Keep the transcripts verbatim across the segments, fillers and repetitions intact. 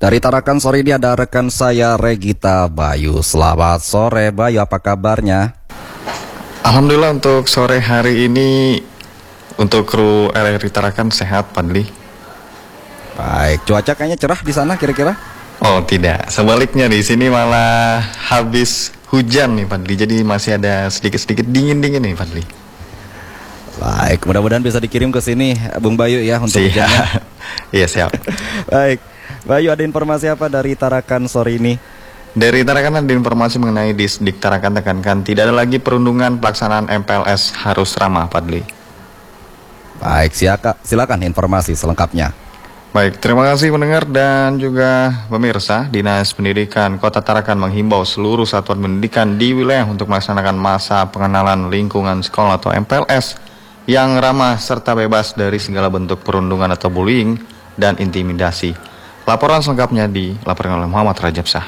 Dari Tarakan sore ini ada rekan saya Regita Bayu. Selamat sore Bayu, apa kabarnya? Alhamdulillah untuk sore hari ini untuk kru R R I Tarakan sehat, Padli. Baik, cuaca kayaknya cerah di sana kira-kira? Oh tidak, sebaliknya di sini malah habis hujan nih Padli. Jadi masih ada sedikit-sedikit dingin-dingin nih Padli. Baik, mudah-mudahan bisa dikirim ke sini Bung Bayu ya untuk Siap. hujannya. Iya siap. Baik, Bayu, ada informasi apa dari Tarakan sore ini? Dari Tarakan ada informasi mengenai Disdik Tarakan tekankan tidak ada lagi perundungan pelaksanaan M P L S harus ramah, Padli. Baik, siaka, silakan informasi selengkapnya. Baik, terima kasih pendengar dan juga pemirsa. Dinas Pendidikan Kota Tarakan menghimbau seluruh satuan pendidikan di wilayah untuk melaksanakan masa pengenalan lingkungan sekolah atau M P L S yang ramah serta bebas dari segala bentuk perundungan atau bullying dan intimidasi. Laporan selengkapnya dilaporkan oleh Muhammad Rajab Shah.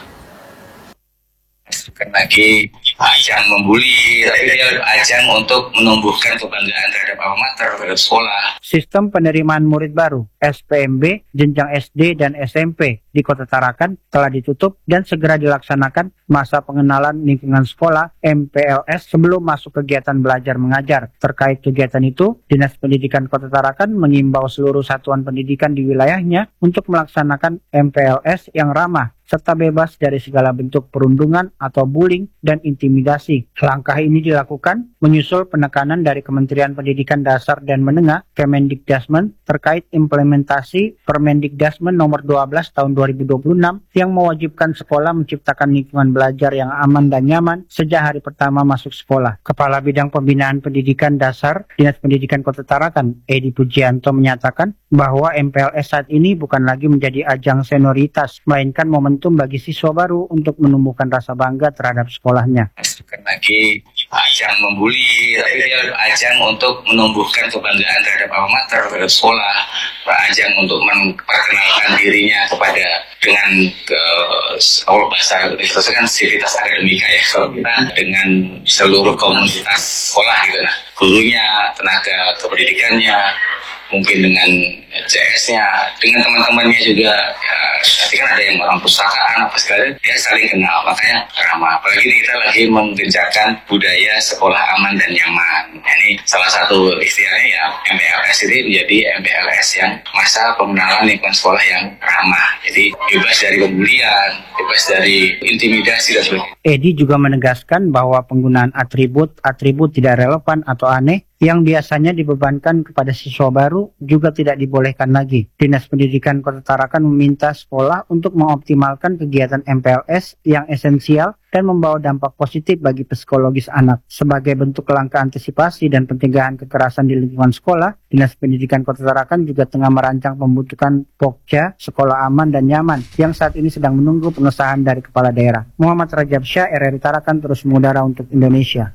Bukan lagi ajang membuli, tapi dia ajang untuk menumbuhkan kebanggaan terhadap alma mater, terhadap sekolah. Sistem penerimaan murid baru S P M B jenjang S D dan S M P di Kota Tarakan telah ditutup dan segera dilaksanakan masa pengenalan lingkungan sekolah M P L S sebelum masuk kegiatan belajar mengajar. Terkait kegiatan itu, Dinas Pendidikan Kota Tarakan mengimbau seluruh satuan pendidikan di wilayahnya untuk melaksanakan M P L S yang ramah serta bebas dari segala bentuk perundungan atau bullying dan intimidasi. Langkah ini dilakukan menyusul penekanan dari Kementerian Pendidikan Dasar dan Menengah Kemendikdasmen terkait implementasi Permendikdasmen nomor dua belas tahun dua ribu dua puluh enam yang mewajibkan sekolah menciptakan lingkungan belajar yang aman dan nyaman sejak hari pertama masuk sekolah. Kepala Bidang Pembinaan Pendidikan Dasar Dinas Pendidikan Kota Tarakan, Edi Pujianto, menyatakan bahwa M P L S saat ini bukan lagi menjadi ajang senioritas, melainkan momentum bagi siswa baru untuk menumbuhkan rasa bangga terhadap sekolahnya. Bukan lagi ajang membuli, tapi dia ajang untuk menumbuhkan kebanggaan terhadap alma mater, terhadap sekolah, ajang untuk memperkenalkan dirinya kepada dengan ke kalau bahasa itu kan sivitas akademika ya, kalau kita dengan seluruh komunitas sekolah gitu, nah, gurunya, tenaga kependidikannya, mungkin dengan C S-nya, dengan teman-temannya juga. Ya, nanti kan ada yang orang pustakaan apa segala, dia saling kenal, makanya ramah. Apalagi kita lagi menggencarkan budaya sekolah aman dan nyaman. Ini salah satu istilahnya ya, M P L S ini menjadi M P L S yang masa pengenalan lingkungan sekolah yang ramah. Jadi bebas dari pembulian, bebas dari intimidasi dan sebagainya. Edi juga menegaskan bahwa penggunaan atribut-atribut tidak relevan atau aneh yang biasanya dibebankan kepada siswa baru juga tidak dibolehkan lagi. Dinas Pendidikan Kota Tarakan meminta sekolah untuk mengoptimalkan kegiatan M P L S yang esensial dan membawa dampak positif bagi psikologis anak. Sebagai bentuk langkah antisipasi dan pencegahan kekerasan di lingkungan sekolah, Dinas Pendidikan Kota Tarakan juga tengah merancang pembentukan Pokja Sekolah Aman dan Nyaman yang saat ini sedang menunggu pengesahan dari Kepala Daerah. Muhammad Rajab Shah, R R I Tarakan, terus mengudara untuk Indonesia.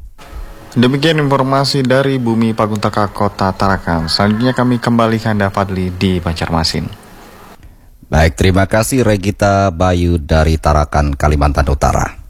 Demikian informasi dari Bumi Paguntaka Kota Tarakan. Selanjutnya kami kembali ke Anda, Fadli, di Banjarmasin. Baik, terima kasih Regita Bayu dari Tarakan, Kalimantan Utara.